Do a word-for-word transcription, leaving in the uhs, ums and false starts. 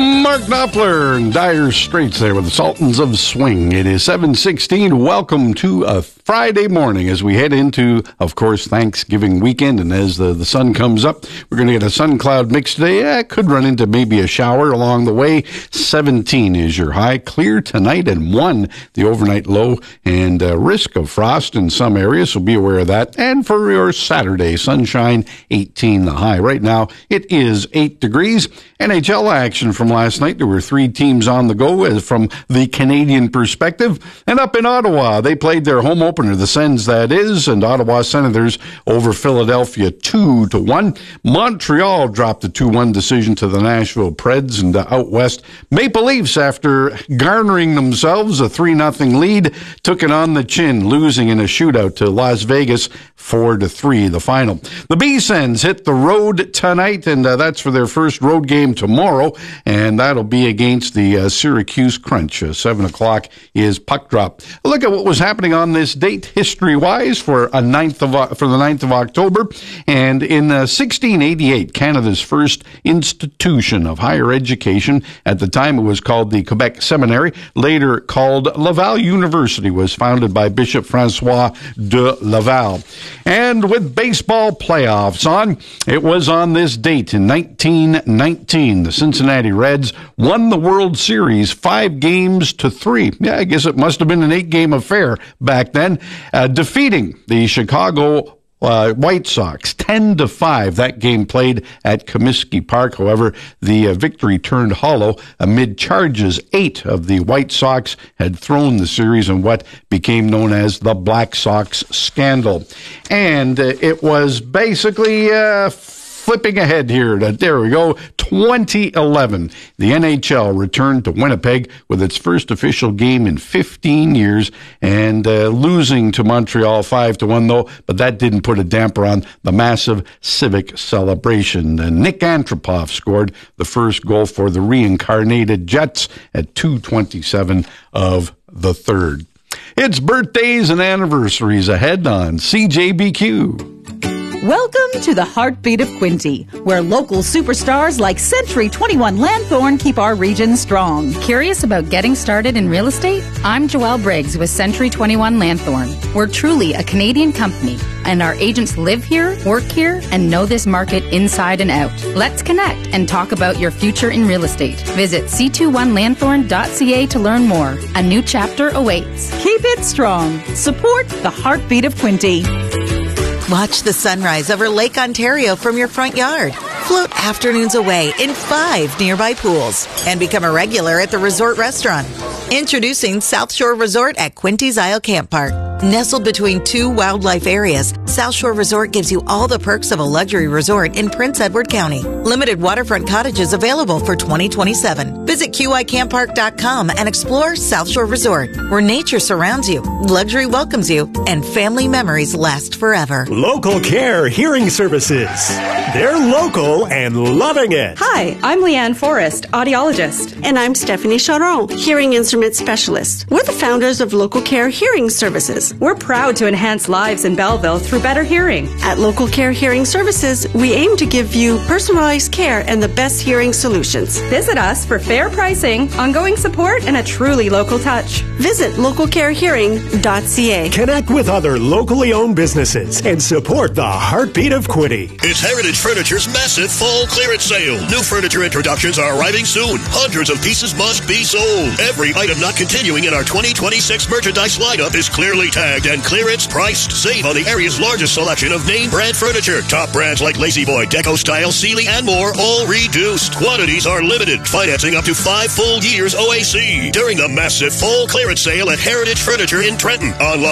Mark Knopfler and Dire Straits there with the Sultans of Swing. It is seven sixteen. Welcome to a Friday morning as we head into, of course, Thanksgiving weekend. And as the, the sun comes up, we're going to get a sun cloud mix today. Yeah, it could run into maybe a shower along the way. seventeen is your high. Clear tonight and one the overnight low, and uh, risk of frost in some areas, so be aware of that. And for your Saturday, sunshine, eighteen the high. Right now, it is eight degrees. N H L action from last night. There were three teams on the go as from the Canadian perspective. And up in Ottawa, they played their home opener, the Sens that is, and Ottawa Senators over Philadelphia two to one. Montreal dropped a two one decision to the Nashville Preds, and uh, out west, Maple Leafs, after garnering themselves a three nothing lead, took it on the chin, losing in a shootout to Las Vegas four to three, the final. The B-Sens hit the road tonight, and uh, that's for their first road game tomorrow, and that'll be against the uh, Syracuse Crunch. Uh, seven o'clock is puck drop. Look at what was happening on this date history-wise for a ninth of for the ninth of October. And in uh, sixteen eighty-eight, Canada's first institution of higher education, at the time it was called the Quebec Seminary, later called Laval University, was founded by Bishop Francois de Laval. And with baseball playoffs on, it was on this date in nineteen nineteen, the Cincinnati Reds won the World Series five games to three. Yeah, I guess it must have been an eight-game affair back then, uh, defeating the Chicago Uh, White Sox, ten to five. That game played at Comiskey Park. However, the uh, victory turned hollow amid charges. Eight of the White Sox had thrown the series in what became known as the Black Sox scandal. And uh, it was basically uh, flipping ahead here. To, there we go. twenty eleven. The N H L returned to Winnipeg with its first official game in fifteen years, and uh, losing to Montreal five to one, though, but that didn't put a damper on the massive civic celebration. And Nick Antropov scored the first goal for the reincarnated Jets at two twenty-seven of the third. It's birthdays and anniversaries ahead on C J B Q. Welcome to the Heartbeat of Quinte, where local superstars like Century twenty-one Lanthorn keep our region strong. Curious about getting started in real estate? I'm Joelle Briggs with Century twenty-one Lanthorn. We're truly a Canadian company, and our agents live here, work here, and know this market inside and out. Let's connect and talk about your future in real estate. Visit c two one lanthorn dot c a to learn more. A new chapter awaits. Keep it strong. Support the Heartbeat of Quinte. Watch the sunrise over Lake Ontario from your front yard. Float afternoons away in five nearby pools and become a regular at the resort restaurant. Introducing South Shore Resort at Quinty's Isle Camp Park. Nestled between two wildlife areas, South Shore Resort gives you all the perks of a luxury resort in Prince Edward County. Limited waterfront cottages available for twenty twenty-seven. Visit q i camp park dot com and explore South Shore Resort, where nature surrounds you, luxury welcomes you, and family memories last forever. Local Care Hearing Services. They're local and loving it. Hi, I'm Leanne Forrest, audiologist. And I'm Stephanie Charon, hearing instrument specialist. We're the founders of Local Care Hearing Services. We're proud to enhance lives in Belleville through better hearing. At Local Care Hearing Services, we aim to give you personalized care and the best hearing solutions. Visit us for fair pricing, ongoing support, and a truly local touch. Visit local care hearing dot c a. Connect with other locally owned businesses and support the Heartbeat of Quinte. It's Heritage Furniture's massive fall clearance sale. New furniture introductions are arriving soon. Hundreds of pieces must be sold. Every item not continuing in our twenty twenty-six merchandise lineup is clearly tagged and clearance priced. Save on the area's largest selection of name brand furniture. Top brands like Lazy Boy, Deco Style, Sealy, and more, all reduced. Quantities are limited. Financing up to five full years O A C during the massive fall clearance sale at Heritage Furniture in Trenton. Online